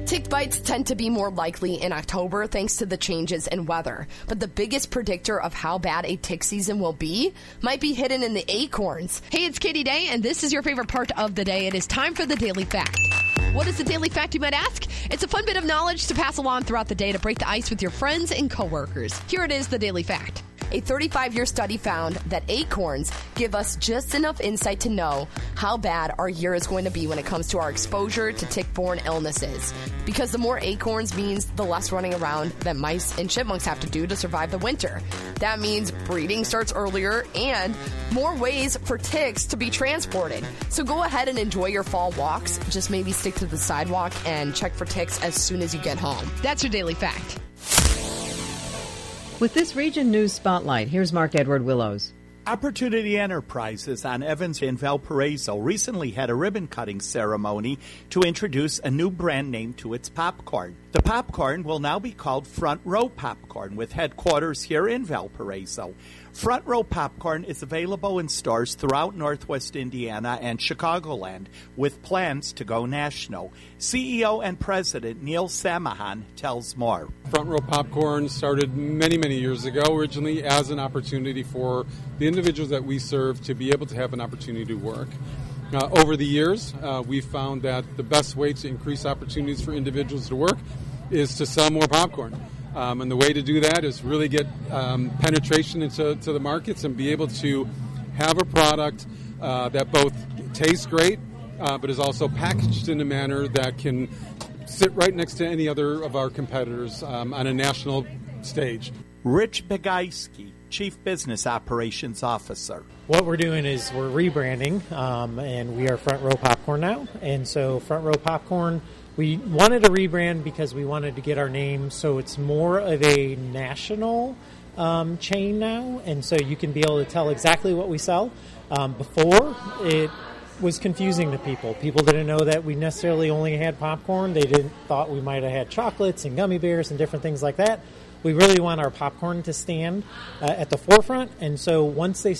Tick bites tend to be more likely in October thanks to the changes in weather. But the biggest predictor of how bad a tick season will be might be hidden in the acorns. Hey, it's Katie Day, and this is your favorite part of the day. It is time for the Daily Fact. What is the Daily Fact, you might ask? It's a fun bit of knowledge to pass along throughout the day to break the ice with your friends and coworkers. Here it is, the Daily Fact. A 35-year study found that acorns give us just enough insight to know how bad our year is going to be when it comes to our exposure to tick-borne illnesses. Because the more acorns means the less running around that mice and chipmunks have to do to survive the winter. That means breeding starts earlier and more ways for ticks to be transported. So go ahead and enjoy your fall walks. Just maybe stick to the sidewalk and check for ticks as soon as you get home. That's your Daily Fact. With this Region News Spotlight, here's Mark Edward Willows. Opportunity Enterprises on Evans in Valparaiso recently had a ribbon-cutting ceremony to introduce a new brand name to its popcorn. The popcorn will now be called Front Row Popcorn, with headquarters here in Valparaiso. Front Row Popcorn is available in stores throughout Northwest Indiana and Chicagoland, with plans to go national. CEO and President Neil Samahan tells more. Front Row Popcorn started many, many years ago, originally as an opportunity for the individuals that we serve to be able to have an opportunity to work. Over the years, we've found that the best way to increase opportunities for individuals to work is to sell more popcorn. And the way to do that is really get penetration into the markets and be able to have a product that both tastes great, but is also packaged in a manner that can sit right next to any other of our competitors on a national stage. Rich Begayski, Chief Business Operations Officer. What we're doing is we're rebranding, and we are Front Row Popcorn now. And so Front Row Popcorn, we wanted to rebrand because we wanted to get our name so it's more of a national chain now. And so you can be able to tell exactly what we sell. Before, it was confusing to people. People didn't know that we necessarily only had popcorn. They thought we might have had chocolates and gummy bears and different things like that. We really want our popcorn to stand at the forefront. And so once they